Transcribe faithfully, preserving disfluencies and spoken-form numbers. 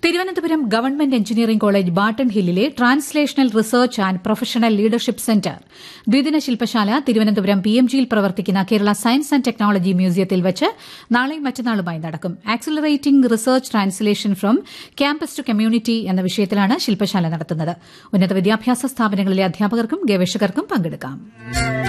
Thiruvananthapuram government engineering college Barton ഹില്ലിലെ translational research and professional leadership centre ദ്വിദിന ശില്പശാല Thiruvananthapuram P M ജിയിൽ പ്രവർത്തിക്കുന്ന കേരള സയൻസ് ആന്റ് ടെക്നോളജി മ്യൂസിയത്തിൽ വെച്ച് നാളെയും മറ്റന്നാളുമായി നടക്കും. Accelerating research translation from campus to community എന്ന വിഷയത്തിലാണ് ശില്പശാല നടത്തുന്നത്. ഉന്നത വിദ്യാഭ്യാസ സ്ഥാപനങ്ങളിലെ അധ്യാപകർക്കും ഗവേഷകർക്കും പങ്കെടുക്കാം.